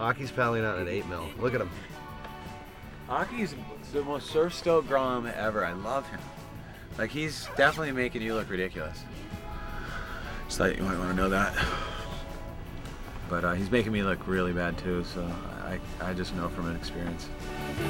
Aki's paddling out an 8 mil. Look at him. Aki's the most surf stoke grom ever. I love him. Like, he's definitely making you look ridiculous. Just thought you might want to know that. But he's making me look really bad too, so I just know from an experience.